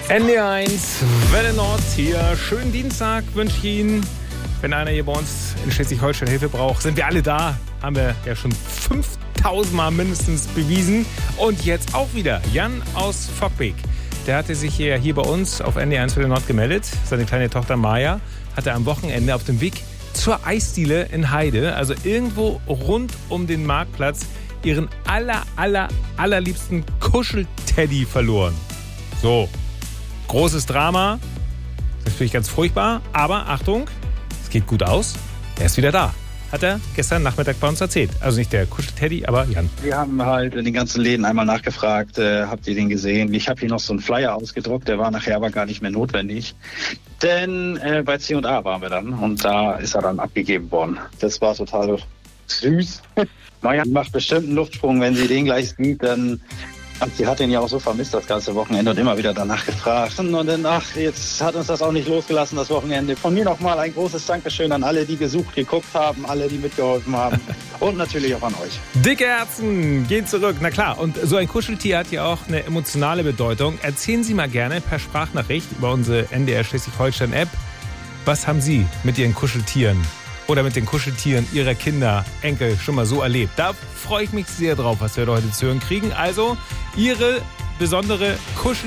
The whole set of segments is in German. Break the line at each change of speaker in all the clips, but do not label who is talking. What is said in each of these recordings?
NDR1, Welle Nord hier. Schönen Dienstag wünsche ich Ihnen. Wenn einer hier bei uns in Schleswig-Holstein Hilfe braucht, sind wir alle da. Haben wir ja schon 5000 Mal mindestens bewiesen. Und jetzt auch wieder Jan aus Fockbeek. Der hatte sich hier bei uns auf NDR1 Welle Nord gemeldet. Seine kleine Tochter Maya hatte am Wochenende auf dem Weg zur Eisdiele in Heide, also irgendwo rund um den Marktplatz, ihren allerliebsten Kuschelteddy verloren. So, großes Drama. Das finde ich ganz furchtbar. Aber Achtung, es geht gut aus. Er ist wieder da. Hat er gestern Nachmittag bei uns erzählt. Also nicht der Kuschelteddy, aber Jan.
Wir haben halt in den ganzen Läden einmal nachgefragt, habt ihr den gesehen? Ich habe hier noch so einen Flyer ausgedruckt, der war nachher aber gar nicht mehr notwendig. Denn bei C&A waren wir dann und da ist er dann abgegeben worden. Das war total süß. Maya macht bestimmt einen Luftsprung, wenn sie den gleich sieht, dann... Sie hat ihn ja auch so vermisst das ganze Wochenende und immer wieder danach gefragt. Und dann, jetzt hat uns das auch nicht losgelassen, das Wochenende. Von mir nochmal ein großes Dankeschön an alle, die gesucht, geguckt haben, alle, die mitgeholfen haben. Und natürlich auch an euch.
Dicke Herzen gehen zurück. Na klar, und so ein Kuscheltier hat ja auch eine emotionale Bedeutung. Erzählen Sie mal gerne per Sprachnachricht über unsere NDR Schleswig-Holstein-App. Was haben Sie mit Ihren Kuscheltieren oder mit den Kuscheltieren Ihrer Kinder, Enkel schon mal so erlebt? Da freue ich mich sehr drauf, was wir heute zu hören kriegen. Also Ihre besondere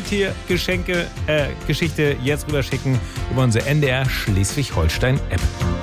Kuscheltier-Geschichte jetzt rüberschicken über unsere NDR Schleswig-Holstein-App.